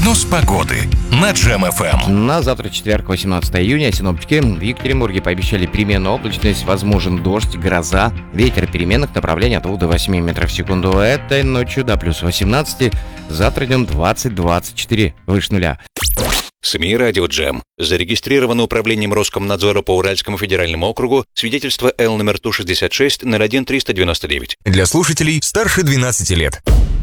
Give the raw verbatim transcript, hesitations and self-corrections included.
Прогноз погоды на Джем-эф эм. На завтра, четверг, восемнадцатое июня, синоптики в Екатеринбурге пообещали переменную облачность, возможен дождь, гроза, ветер переменных направлений от двух до восьми метров в секунду. Этой ночью до плюс восемнадцати, завтра днем двадцать-двадцать четыре, выше нуля. СМИ «Радио Джем». Зарегистрировано управлением Роскомнадзора по Уральскому федеральному округу свидетельство Л номер Ту шестьдесят шесть ноль один триста девяносто девять. Для слушателей старше двенадцати лет.